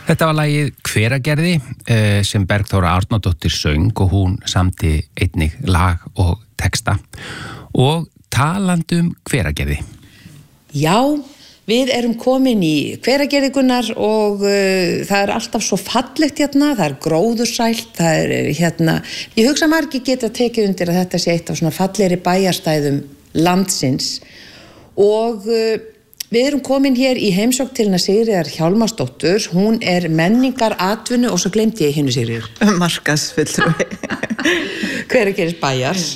Þetta var lagið Hveragerði sem Bergþóra Árnadóttir söng og hún samdi einnig lag og texta. Og talandum Hveragerði. Já, við erum komin í Hveragerði, Gunnar, og það alltaf svo fallegt hérna, það gróðursælt, það hérna, ég hugsa margir geta tekið undir að þetta sé eitt af svona fallegri bæjarstæðum landsins og við erum komin hér í heimsókn til hennar Sigríðar Hjálmarsdóttur, hún menningar, atvinnu og svo glemdi ég hinnu Sigríður. Markaðsfulltrúi. Hveragerðis bæjars.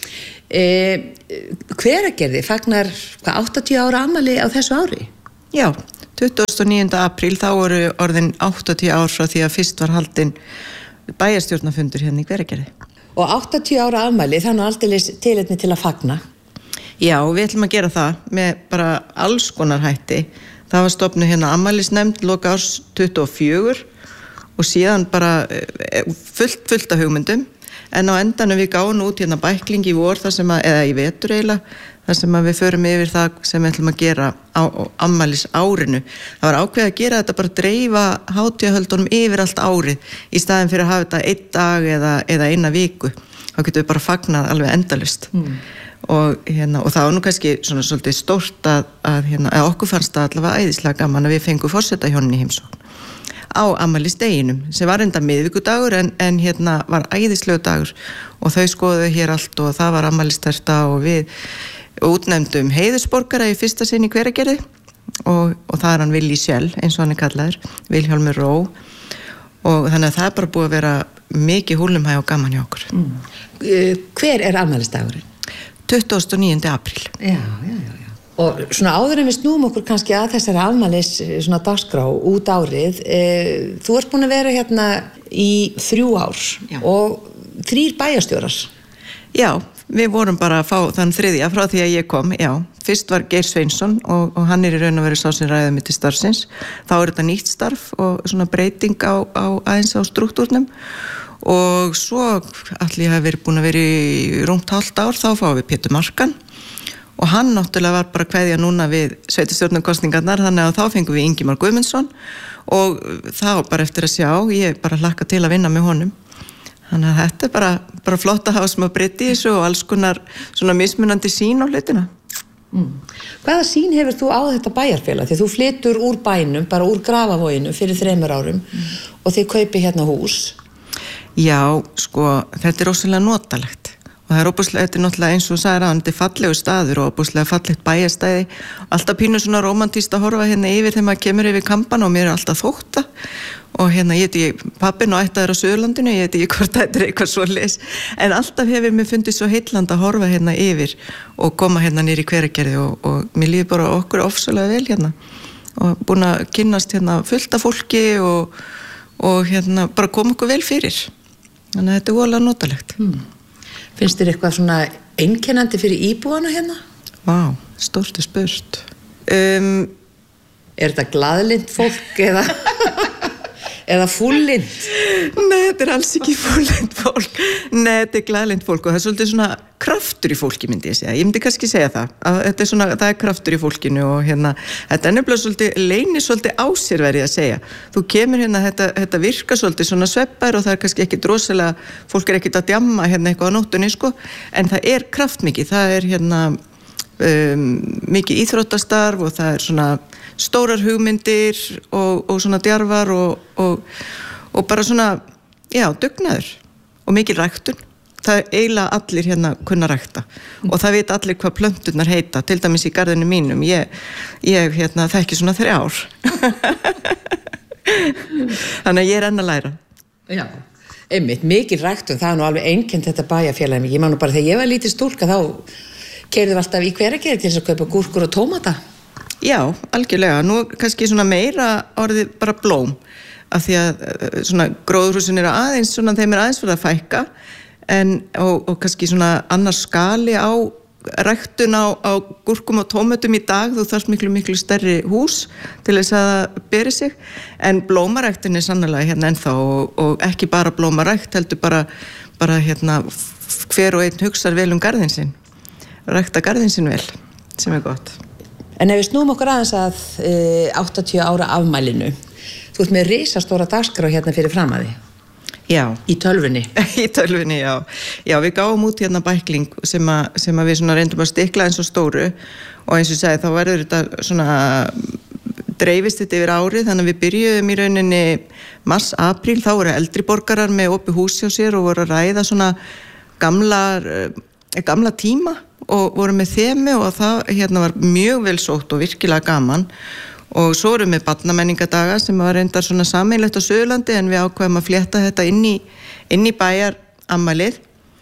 Hveragerði fagnar 80 ára afmæli á þessu ári? Já, 29. apríl þá voru orðin 80 ár frá því að fyrst var haldinn bæjarstjórnarfundur hérna í Hveragerði. Og 80 ára afmæli, það aldeilis tilefni til að fagna? Já, við ætlum að gera það með bara alls konar hætti. Það var stofnuð hérna afmælisnefnd loka árs 24 og síðan bara fullt af hugmyndum. En á endanum við gáum út hérna bækling í vor eða í vetur eiginlega, þar sem við förum yfir það sem við ætlum að gera á afmælis árinu. Það var ákveðið að gera þetta bara dreifa hátíðahöldunum yfir allt árið í staðinn fyrir að hafa þetta einn dag eða eina viku. Þá getum við bara fagnað alveg endalaust. Og það var nú kannski svona svolítið stórt að okkur fannst það allavega æðislega gaman að við fengum forsetahjónin í heimsókn á afmælisdeginum sem var enda miðvikudagur en var æðislegu dagur og þau skoðuðu hér allt og það var afmælisterta og við útnefndum heiðursborgara í fyrsta sinn í Hveragerði og það hann Willi Schell eins og hann kallaður, Vilhjálmur Ró og þannig að það bara búið að vera mikið húlumhæ og gaman hjá okkur. Hver afmælistagurinn? 29. apríl. Já. Og svona áður en við snúum okkur kannski að þessari afmælis svona dagskrá út árið, þú ert búin að vera hérna í 3 ár og 3 bæjarstjórar. Já, við vorum bara að fá þann 3. frá því að ég kom, já. Fyrst var Geir Sveinsson og hann í raun og veru sá sem ræði mig til starfsins. Þá þetta nýtt starf og svona breyting aðeins á strúktúrnum. Og svo allir ég hafi verið búin að vera í rúmt hálft ár, þá fáum við Pétur Markan og hann náttúrulega var bara kveðja núna við sveitarstjórnarkosningarnar, þannig að þá fengum við Ingimar Guðmundsson og það var bara eftir að sjá, ég bara hlakka til að vinna með honum. Þannig að þetta bara flott að hafa smá breytti í þessu og alls konar svona mismunandi sýn á hlutina. Hvaða sýn hefur þú á þetta bæjarfélag? Því þú flytur úr bænum, bara úr Grafavoginu fyrir 3 árum og þið kaupið hérna hús. Já, sko, þetta rosalega notalegt og það óbúslega, þetta náttúrulega eins og sagði að þetta fallegu staður og óbúslega fallegt bæjarstæði alltaf pínu svona romantíst að horfa hérna yfir þegar maður kemur yfir Kampan og mér alltaf þótt og hérna ég pappin og ættaður á Suðurlandinu, ég ekki hvort þetta eitthvað svoleiðis en alltaf hefur mér fundið svo heillandi að horfa hérna yfir og koma hérna niður í Hveragerði og mér líður bara okkur ofsalega vel hérna og búin að kynnast hérna fullt af fólki og hérna bara koma okkur vel fyrir. Þannig að þetta voðalega notalegt. Finnst þér eitthvað svona einkennandi fyrir íbúana hérna? Vá, stórt spurt. Þetta glaðlynt fólk eða fúllynt? Nei, þetta alls ekki fúllynt fólk. Nei, þetta glaðlynt fólk og það svolítið svona kraftur í fólki myndi ég segja. Ég myndi kannski segja það. Að þetta svona, það kraftur í fólkinu og þetta nefnilega svolítið, leynir svolítið á sér verið að segja. Þú kemur þetta virkar svolítið svona sveppar og það kannski ekkit rosalega, fólk ekkit að djamma eitthvað á nóttunni en það kraftmikið. Það mikið íþróttastarf og það svona stórar hugmyndir og svona djarfar og bara svona, já, dugnaður og mikil ræktun. Það eiginlega allir hérna kunna rækta og það veit allir hvað plönturnar heita, til dæmis í garðinu mínum. Ég þekki svona 3 ár. Þannig að ég enn að læra. Já, einmitt, mikil ræktun, það nú alveg einkennt þetta bæjarfélag. Ég man nú bara þegar ég var lítið stúlka þá keyrðum alltaf í Hveragerði til þess að kaupa gúrkur og tómata. Já, algjörlega. Nú kannski svona meira orðið bara blóm af því að svona gróðurhúsin aðeins, svona þeim aðeins fyrir að fækka og kannski svona annars skali á ræktun á gúrkum og tómatum í dag. Þú þarft miklu stærri hús til þess að það beri sig en blómaræktun sannlega hérna ennþá og ekki bara blómarækt heldur bara hérna hver og einn hugsar vel garðinn sinn. Rækta garðinn sinn vel, sem gott. En ef við snúum okkur aðeins að 80 ára afmælinu, þú ert með risastóra dagskrá hérna fyrir framaði. Já. Í tölvunni. Í tölvunni, já. Já, við gáum út hérna bækling sem að við svona reyndum að stikla eins og stóru og eins og sagði þá verður þetta svona dreifist þetta yfir árið, þannig að við byrjuðum í rauninni mars, apríl, þá voru eldri borgarar með opið húsi á sér og voru að ræða svona gamla tíma og voru með þemu og það hérna var mjög vel sótt og virkilega gaman og svo vorum við barnamenningadaga sem var reyndar svona sameiginlegt á Suðurlandi en við ákveðum að flétta þetta inn í bæjarafmælið.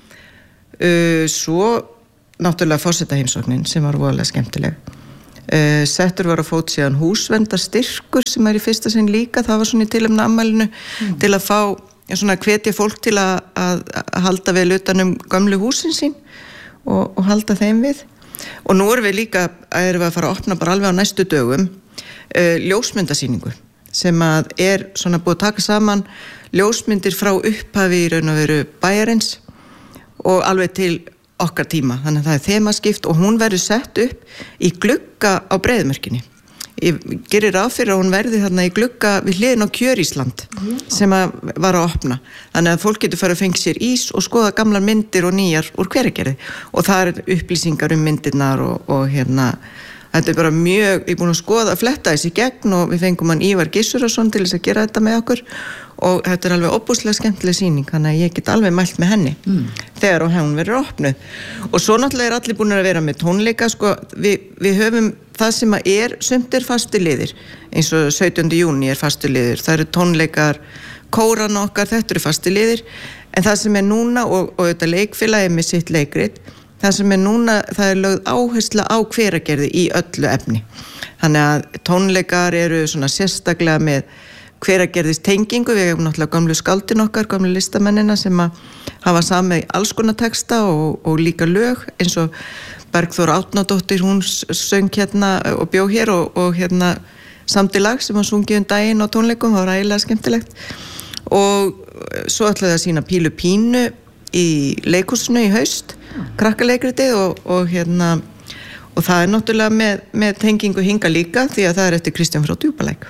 Svo náttúrulega forsetaheimsóknin sem var voðalega skemmtileg. Settur var á fót síðan húsverndarstyrkur sem í fyrsta sinn líka, það var svona í tilefni afmælinu til að fá svona hvetja fólk til að halda vel utan gömlu húsin sín og halda þeim við. Og nú erum við að fara að opna bara alveg á næstu dögum ljósmyndasýningu sem að svona búið að taka saman ljósmyndir frá upphafi í raun og veru bæjarins og alveg til okkar tíma. Þannig að það þemaskipt og hún verður sett upp í glugga á Breiðumörkinni. Ég gerir ráð fyrir að hún verði þarna í glugga við hliðin á Kjörísland sem var að opna. Þannig að fólk getur farið að fengja sér ís og skoða gamlar myndir og nýjar úr Hveragerði og það upplýsingar myndirnar og hérna þetta bara mjög, ég er búin að skoða að fletta þessi gegn og við fengum hann Ívar Gissurason til þess að gera þetta með okkur og þetta alveg óbúslega skemmtileg sýning þannig að ég get alveg mælt með henni þegar og hún verður opnuð og svo náttúrulega allir búin að vera með tónleika sko, við höfum það sem að sumt fasti liðir eins og 17. júní fasti liðir það eru tónleikar, kóran okkar þetta eru fasti liðir en það sem núna og þetta leikfélagi með sitt leikrit það sem núna, það lögð áhersla á Hveragerði í öllu efni. Þannig að tónleikar eru svona sérstaklega með Hveragerðis tengingu, við hefum náttúrulega gamlu skáldin okkar, gamlu listamennina sem að hafa samið alls konar texta og líka lög eins og Bergþóra Árnadóttir, hún söng hérna og bjó hér og hérna samdi lag sem hann sungið daginn á tónleikum, það var ægilega skemmtilegt og svo ætlaði að sína Pílu Pínu í leikhúsinu í haust krakkaleikriti og hérna og það náttúrulega með tengingu hinga líka því að það eftir Kristján frá Djúpalæk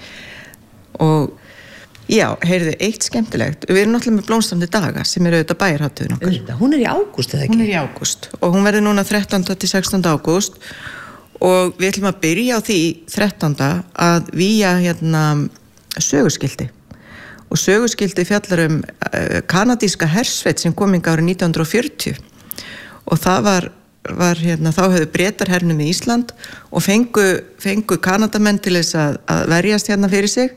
og já, heyrðu, eitt skemmtilegt við erum náttúrulega með blómstrandi daga sem auðvitað bæjarhátíðin okkar. Hún í ágúst eða ekki? Hún í ágúst og hún verður núna 13. til 16. ágúst og við ætlum að byrja á því 13. að vígja hérna söguskildi og söguskildi fjallar kanadíska hersveit sem kom hingað árið 1940 og það var hérna, þá höfðu Bretar hernum í Ísland og fengu Kanadamenn til þess að verjast hérna fyrir sig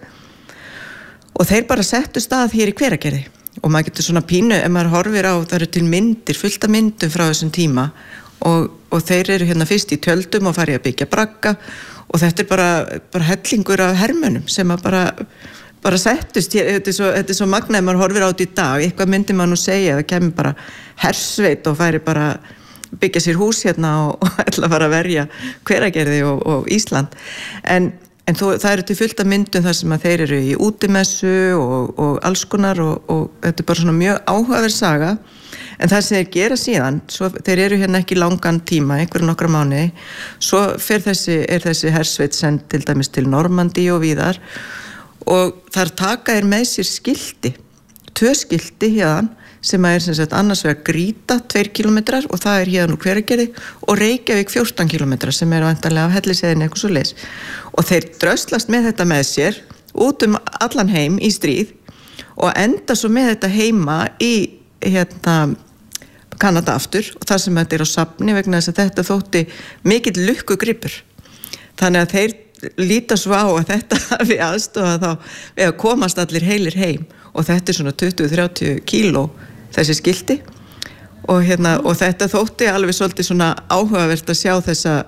og þeir bara settu stað hér í Hveragerði og maður getur svona pínu, ef maður horfir á það eru til myndir, fullt af myndum frá þessum tíma og þeir eru hérna fyrst í tjöldum og farið að byggja bragga og þetta bara hellingur af hermönnum sem að bara settust hér, þetta svo magnaði maður horfir á þetta í dag, eitthvað myndi maður nú segja það kemur bara hersveit og færi bara byggja sér hús hérna og ætla að fara að verja Hveragerði og Ísland en það eru til fullt af myndum þar sem að þeir eru í útimessu og alls konar og þetta bara svona mjög áhugaverð saga en það sem þeir gera síðan svo, þeir eru hérna ekki langan tíma nokkra mánuði svo þessi hersveit send til dæmis til Normandí og víðar og þar taka með sér skilti 2 skilti hérna sem sem sagt annars vegar Grýta 2 kilometrar og það hérna úr Hveragerði og Reykjavík 14 kilometrar sem væntanlega af Hellisheiðinni eitthvað svoleiðis og þeir dröslast með þetta með sér út allan heim í stríð og enda svo með þetta heima í hérna Kanada aftur og það sem þetta á safni vegna þess að þetta þótti mikill lukkugripur þannig að þeir líta svo á að þetta við aðstofa þá við að komast allir heilir heim og þetta svona 20-30 kíló þessi skilti og þetta þótti alveg svolítið svona áhugavert að sjá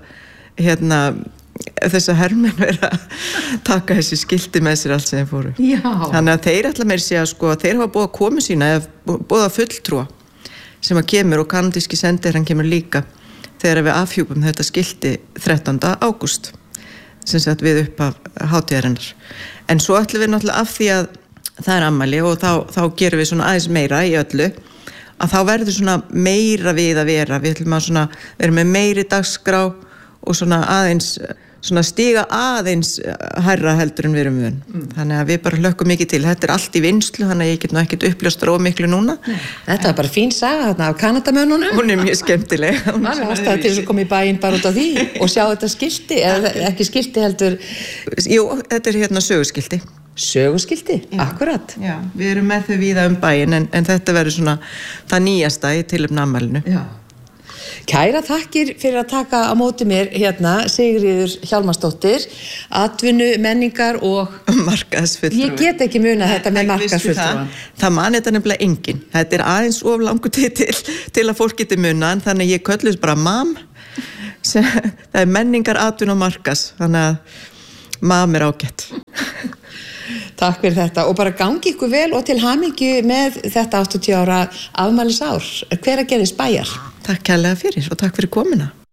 þessa hermenn vera að taka þessi skilti með sér allt sem þeir fóru. Já. Þannig að þeir ætla meira segja sko að þeir hafa búið að komu sína eða búið að fulltrúa sem að kemur og kanadíski sendiherrann kemur líka þegar við afhjúpum þetta skilti 13. ágúst sem sagt við upp af hátíðarinnar. En svo ætlum við náttúrulega af því að það afmæli og þá gerum við svona aðeins meira í öllu að þá verður svona meira við að vera við ætlum að svona vera með meiri dagskrá og svona aðeins svona stiga aðeins hærra heldur en við erum vön. Þannig að við bara hlökkum mikið til. Þetta allt í vinnslu, þannig að ég get nú ekkert uppljóstra of miklu núna. Nei. Þetta var bara fín saga þarna af Kanadamönnunum. Hún mjög skemmtileg. Það er ástæða til þess að koma í bæinn bara út af því og sjá þetta skilti, eða ekki skilti heldur. Jú, þetta hérna söguskilti. Söguskilti, akkurat. Já, við erum með þau víða bæinn en þetta verður svona það nýjasta í tilefni afmælinu. Já. Kæra þakkir fyrir að taka á móti mér hérna Sigríður Hjálmarsdóttir, atvinnu, menningar og markaðsfulltrúi. Ég get ekki munað þetta með markaðsfulltrúan. Það man þetta nefnilega enginn. Þetta aðeins of langur til að fólk geti munað, þannig að ég kölluðs bara MAM. Það menningar, atvinnu og markaðs, þannig að MAM ágætt. Takk fyrir þetta og bara gangi ykkur vel og til hamingju með þetta 80 ára afmælisár. Hveragerðis bæjar. Takk kærlega fyrir og takk fyrir komuna.